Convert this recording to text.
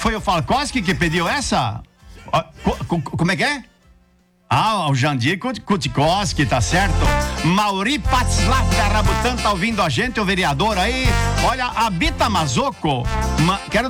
Foi o Falkowski que pediu essa? Como é que é? O Jandir Kutikowski, tá certo? Mauri Patzlaff Rabutan tá ouvindo a gente, o vereador aí. Olha, a Bita Mazzocco, quero